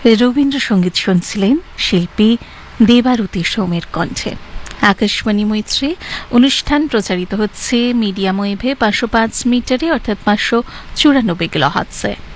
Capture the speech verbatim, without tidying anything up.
রবীন্দ্রসঙ্গীত শুনছিলেন শিল্পী দেবারতী সোমের কণ্ঠে। আকাশবাণী মৈত্রী অনুষ্ঠান প্রচারিত হচ্ছে মিডিয়াম ওয়েভে পাঁচশো পাঁচ মিটারে অর্থাৎ পাঁচশো চুরানব্বই কিলোহার্টজে।